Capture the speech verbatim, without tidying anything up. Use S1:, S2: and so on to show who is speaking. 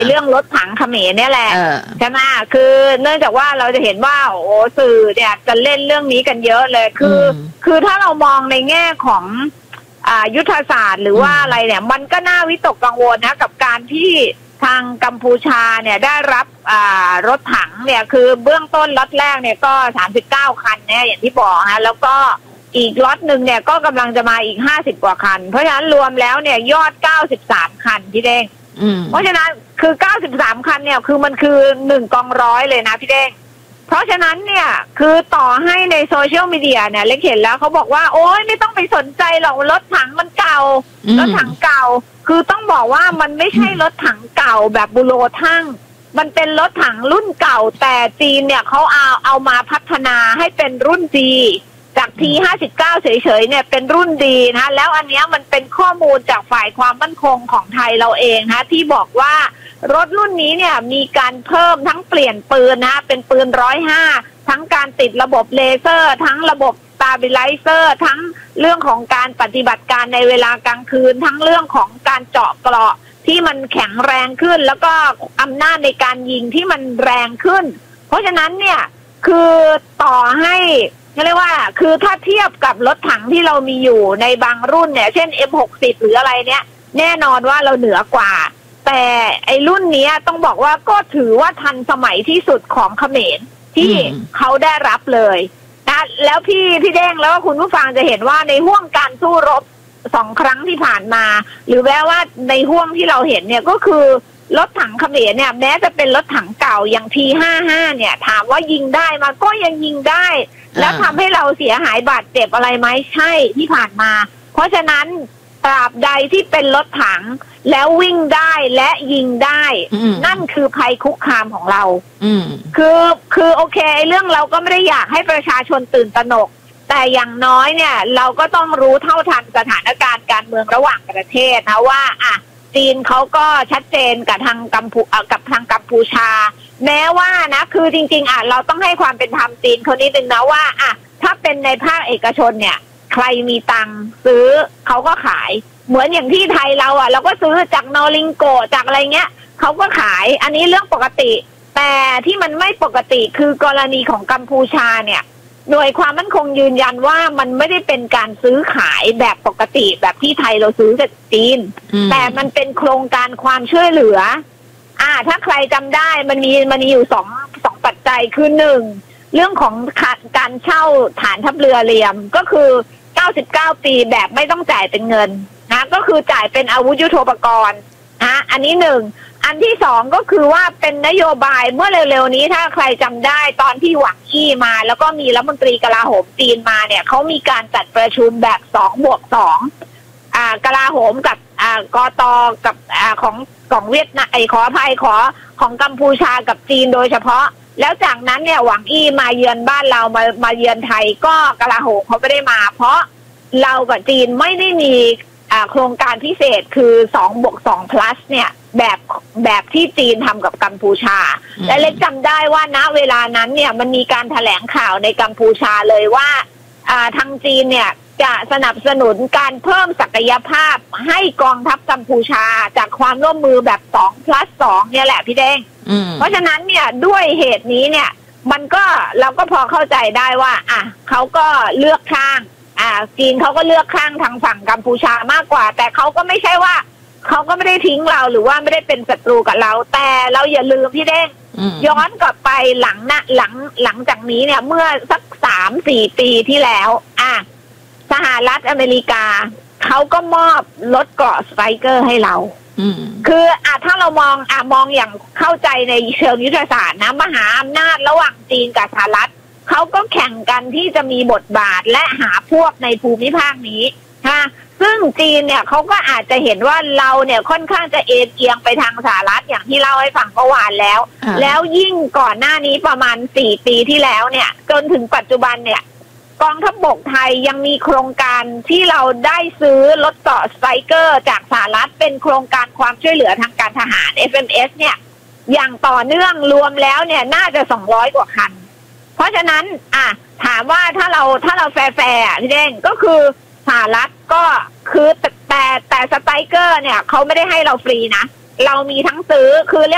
S1: เรื่องรถถังเขมรเนี่ยแหละใช่ไหมคือเนื่องจากว่าเราจะเห็นว่าโอ้สื่อเนี่ยจะเล่นเรื่องนี้กันเยอะเลยคือคือถ้าเรามองในแง่ของอ่ายุทธศาสตร์หรือว่าอะไรเนี่ยมันก็น่าวิตกกังวลนะกับการที่ทางกัมพูชาเนี่ยได้รับอ่ารถถังเนี่ยคือเบื้องต้นล็อตแรกเนี่ยก็สามสิบเก้าคันเนี่ยอย่างที่บอกฮะแล้วก็อีกล็อตหนึ่งเนี่ยก็กำลังจะมาอีกห้าสิบกว่าคันเพราะฉะนั้นรวมแล้วเนี่ยยอดเก้าสิบสามคันพี่เด้งเพราะฉะนั้นคือเก้าสิบสามคันเนี่ยคือมันคือหนึ่งกองร้อยเลยนะพี่เด้งเพราะฉะนั้นเนี่ยคือต่อให้ในโซเชียลมีเดียเนี่ยเล็กเห็นแล้วเขาบอกว่าโอ๊ยไม่ต้องไปสนใจหรอกรถถังมันเก่ารถถังเก่าคือต้องบอกว่ามันไม่ใช่รถถังเก่าแบบบุโรทั่งมันเป็นรถถังรุ่นเก่าแต่จีนเนี่ยเขาเอาเอามาพัฒนาให้เป็นรุ่นดีจากทีห้าสิบเก้าเฉยๆเนี่ยเป็นรุ่นดีนะแล้วอันนี้มันเป็นข้อมูลจากฝ่ายความมั่นคงของไทยเราเองนะที่บอกว่ารถรุ่นนี้เนี่ยมีการเพิ่มทั้งเปลี่ยนปืนนะเป็นปืนร้อยห้าทั้งการติดระบบเลเซอร์ทั้งระบบสตาบิไลเซอร์ทั้งเรื่องของการปฏิบัติการในเวลากลางคืนทั้งเรื่องของการเจาะเกราะที่มันแข็งแรงขึ้นแล้วก็อำนาจในการยิงที่มันแรงขึ้นเพราะฉะนั้นเนี่ยคือต่อให้เรียกว่าคือถ้าเทียบกับรถถังที่เรามีอยู่ในบางรุ่นเนี่ยเช่น เอ็ม หกสิบ หรืออะไรเนี่ยแน่นอนว่าเราเหนือกว่าแต่ไอ้รุ่นนี้ต้องบอกว่าก็ถือว่าทันสมัยที่สุดของเขมรที่เขาได้รับเลยนะแล้วพี่พี่เด้งแล้วก็คุณผู้ฟังจะเห็นว่าในห่วงการสู้รบสองครั้งที่ผ่านมาหรือแม้ว่าในห่วงที่เราเห็นเนี่ยก็คือรถถังเขมรเนี่ยแม้จะเป็นรถถังเก่าอย่าง ที ห้าสิบห้า เนี่ยถามว่ายิงได้มาก็ยังยิงได้แล้วทำให้เราเสียหายบาดเจ็บอะไรไหมใช่ที่ผ่านมาเพราะฉะนั้นตราบใดที่เป็นรถถังแล้ววิ่งได้และยิงได้นั่นคือภัยคุกคามของเราคือคือโอเคเรื่องเราก็ไม่ได้อยากให้ประชาชนตื่นตระหนกแต่อย่างน้อยเนี่ยเราก็ต้องรู้เท่าทันสถานการณ์การเมืองระหว่างประเทศนะว่าอ่ะจีนเขาก็ชัดเจนกับทางกัมพูกับทางกัมพูชาแม้ว่านะคือจริงๆอ่ะเราต้องให้ความเป็นธรรมจีนเขานิดนึงนะว่าอ่ะถ้าเป็นในภาคเอกชนเนี่ยใครมีตังค์ซื้อเขาก็ขายเหมือนอย่างที่ไทยเราอ่ะเราก็ซื้อจากนอริงโกจากอะไรเงี้ยเขาก็ขายอันนี้เรื่องปกติแต่ที่มันไม่ปกติคือกรณีของกัมพูชาเนี่ยหน่วยความมั่นคงยืนยันว่ามันไม่ได้เป็นการซื้อขายแบบปกติแบบที่ไทยเราซื้อจากจีนแต่มันเป็นโครงการความช่วยเหลืออ่าถ้าใครจำได้มันมีมันมีอยู่สองสองปัจจัยคือหนึ่งเรื่องของการเช่าฐานทัพเรือเรียมก็คือเก้าสิบเก้าปีแบบไม่ต้องจ่ายเป็นเงินนะก็คือจ่ายเป็นอาวุธยุทโธปกรณ์นะอันนี้หนึ่งอันที่สองก็คือว่าเป็นนโยบายเมื่อเร็วๆนี้ถ้าใครจำได้ตอนที่หวังอี้มาแล้วก็มีรัฐมนตรีกลาโหมจีนมาเนี่ยเขามีการจัดประชุมแบบสองบวกสองอ่ากลาโหมกับอ่ากตกับอ่าของของเวียดนามไอขออภัยขอของกัมพูชากับจีนโดยเฉพาะแล้วจากนั้นเนี่ยหวังอี้มาเยือนบ้านเรามามาเยือนไทยก็กลาโหมเขาไม่ได้มาเพราะเรากับจีนไม่ได้มีโครงการพิเศษคือสองบวกสอง plus เนี่ยแบบแบบที่จีนทำกับกัมพูชาและเล็กจำได้ว่าณเวลานั้นเนี่ยมันมีการแถลงข่าวในกัมพูชาเลยว่าทางจีนเนี่ยจะสนับสนุนการเพิ่มศักยภาพให้กองทัพกัมพูชาจากความร่วมมือแบบสอง plus สองเนี่ยแหละพี่เด้งเพราะฉะนั้นเนี่ยด้วยเหตุนี้เนี่ยมันก็เราก็พอเข้าใจได้ว่าอ่ะเขาก็เลือกข้างอ่าจีนเขาก็เลือกข้างทางฝั่งกัมพูชามากกว่าแต่เขาก็ไม่ใช่ว่าเขาก็ไม่ได้ทิ้งเราหรือว่าไม่ได้เป็นศัตรูกับเราแต่เราอย่าลืมพี่เด้งย้อนกลับไปหลังนะหลังหลังจากนี้เนี่ยเมื่อสักสามสี่ปีที่แล้วอ่ะสหรัฐอเมริกาเขาก็มอบรถเกราะสไตรเกอร์ให้เราคืออ่ะถ้าเรามองอ่ะมองอย่างเข้าใจในเชิงยุทธศาสตร์นะมหาอำนาจระหว่างจีนกับสหรัฐเขาก็แข่งกันที่จะมีบทบาทและหาพวกในภูมิภาคนี้ฮะซึ่งจีนเนี่ยเขาก็อาจจะเห็นว่าเราเนี่ยค่อนข้างจะเอ็นเอียงไปทางสหรัฐอย่างที่เล่าให้ฟังเมื่อวานแล้วแล้วยิ่งก่อนหน้านี้ประมาณสี่ปีที่แล้วเนี่ยจนถึงปัจจุบันเนี่ยกองทัพบกไทยยังมีโครงการที่เราได้ซื้อรถเกราะสไตรเกอร์จากสหรัฐเป็นโครงการความช่วยเหลือทางการทหาร เอฟ เอ็ม เอส เนี่ยอย่างต่อเนื่องรวมแล้วเนี่ยน่าจะสองร้อยกว่าคันเพราะฉะนั้นอ่ะถามว่าถ้าเราถ้าเราแฟร์ๆอ่ะพี่เด้งก็คือสหรัฐก็คือแต่แต่แต่สไตรเกอร์เนี่ยเขาไม่ได้ให้เราฟรีนะเรามีทั้งซื้อคือเรียก